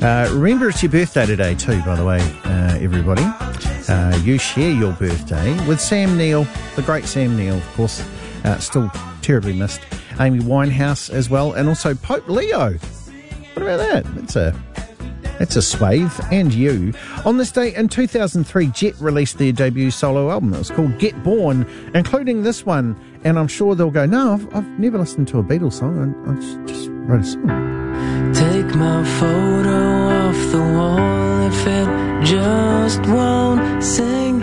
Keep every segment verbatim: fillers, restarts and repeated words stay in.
Uh, remember, it's your birthday today too, by the way, uh, everybody. Uh, you share your birthday with Sam Neill, the great Sam Neill, of course, uh, still terribly missed. Amy Winehouse as well, and also Pope Leo. What about that? That's a that's a swathe. And you. On this day in two thousand three, Jet released their debut solo album. It was called Get Born, including this one. And I'm sure they'll go, no, I've, I've never listened to a Beatles song. I, I just, just wrote a song. Take my photo off the wall if it just won't sing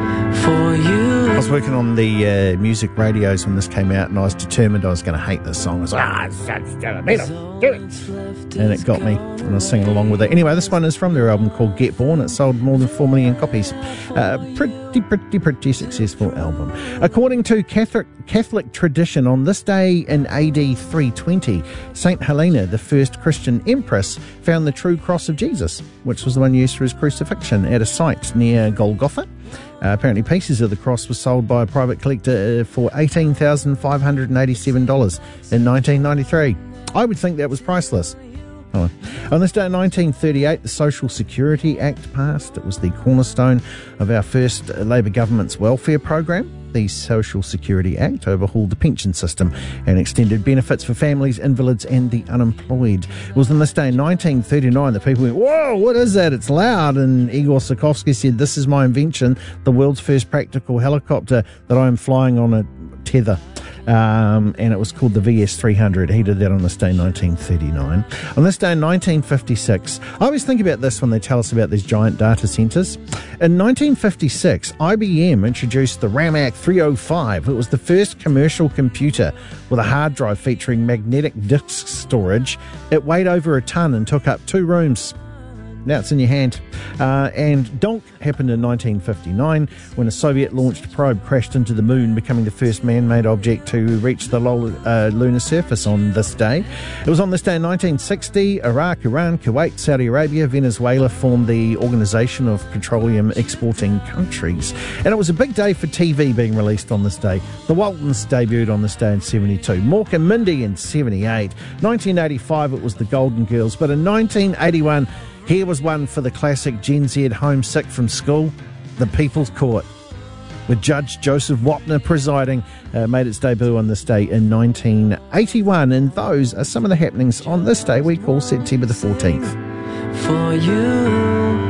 for you. I was working on the uh, music radios when this came out, and I was determined I was going to hate this song. I was like, ah, it's going to be do it. And it got me, and I was singing along with it. Anyway, this one is from their album called Get Born. It sold more than four million copies. Uh, pretty, pretty, pretty successful album. According to Catholic, Catholic tradition, on this day in A D three twenty, Saint Helena, the first Christian empress, found the true cross of Jesus, which was the one used for his crucifixion, at a site near Golgotha. Uh, apparently pieces of the cross were sold by a private collector for eighteen thousand five hundred eighty-seven dollars in nineteen ninety-three. I would think that was priceless. Oh. On this day in nineteen thirty-eight, the Social Security Act passed. It was the cornerstone of our first Labour government's welfare program. The Social Security Act overhauled the pension system and extended benefits for families, invalids and the unemployed. It was on this day in nineteen thirty-nine that people went, whoa, what is that? It's loud. And Igor Sikorsky said, this is my invention, the world's first practical helicopter that I am flying on a tether. Um, and it was called the V S three hundred. He did that on this day in nineteen thirty-nine. On this day in nineteen fifty-six, I always think about this when they tell us about these giant data centres. In nineteen fifty-six, I B M introduced the RAMAC three oh five. It was the first commercial computer with a hard drive featuring magnetic disk storage. It weighed over a tonne and took up two rooms. Now it's in your hand. Uh, and Donk happened in nineteen fifty-nine when a Soviet-launched probe crashed into the moon, becoming the first man-made object to reach the uh, lunar surface on this day. It was on this day in nineteen sixty, Iraq, Iran, Kuwait, Saudi Arabia, Venezuela formed the Organisation of Petroleum Exporting Countries. And it was a big day for T V being released on this day. The Waltons debuted on this day in seventy-two. Mork and Mindy in seventy-eight. nineteen eighty-five, it was the Golden Girls. But in nineteen eighty-one... here was one for the classic Gen Z homesick from school, The People's Court, with Judge Joseph Wapner presiding, uh, made its debut on this day in nineteen eighty-one. And those are some of the happenings on this day we call September the fourteenth. For you.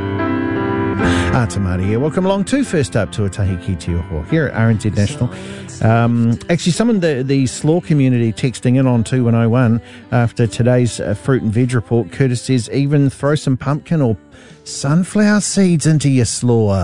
Ah, Tamari here. Welcome along to First Up to Ōtahi Ki Te Oho here at R N Z National. Um, actually, some of the, the slaw community texting in on two one oh one after today's uh, fruit and veg report. Curtis says, even throw some pumpkin or sunflower seeds into your slaw.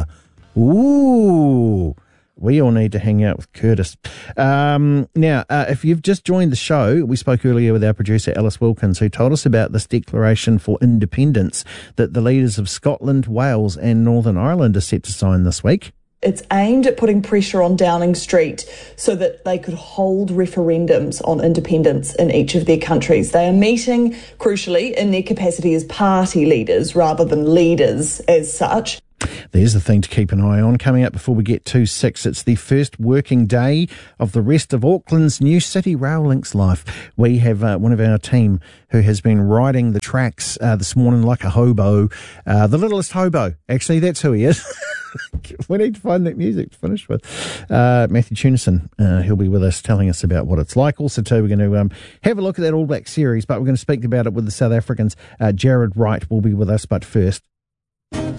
Ooh. We all need to hang out with Curtis. Um, now, uh, if you've just joined the show, we spoke earlier with our producer, Alice Wilkins, who told us about this declaration for independence that the leaders of Scotland, Wales and Northern Ireland are set to sign this week. It's aimed at putting pressure on Downing Street so that they could hold referendums on independence in each of their countries. They are meeting, crucially, in their capacity as party leaders rather than leaders as such. There's the thing to keep an eye on. Coming up before we get to six, it's the first working day of the rest of Auckland's new City Rail Links life. We have uh, one of our team who has been riding the tracks uh, this morning like a hobo. Uh, the littlest hobo. Actually, that's who he is. We need to find that music to finish with. Uh, Matthew Tunison, uh, he'll be with us telling us about what it's like. Also, too, we're going to um, have a look at that All Black series, but we're going to speak about it with the South Africans. Uh, Jared Wright will be with us, but first...